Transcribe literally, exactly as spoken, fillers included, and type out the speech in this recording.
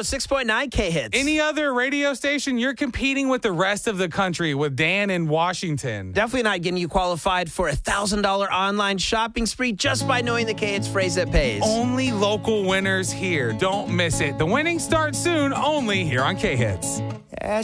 one oh six point nine K-Hits. Any other radio station, you're competing with the rest of the country with Dan in Washington. Definitely not getting you qualified for a one thousand dollars online shopping spree just by knowing the K-Hits phrase that pays. Only local winners here. Don't miss it. The winning starts soon, only here on K-Hits.